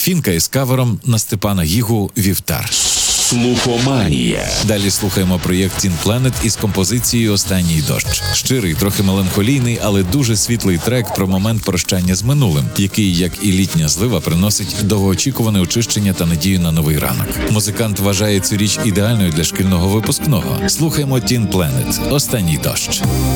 Фінка із кавером на Степана Гігу «Вівтар». Слухоманія. Далі слухаємо проєкт Teen Planet із композицією «Останній дощ». Щирий, трохи меланхолійний, але дуже світлий трек про момент прощання з минулим, який, як і літня злива, приносить довгоочікуване очищення та надію на новий ранок. Музикант вважає цю річ ідеальною для шкільного випускного. Слухаємо Teen Planet «Останній дощ».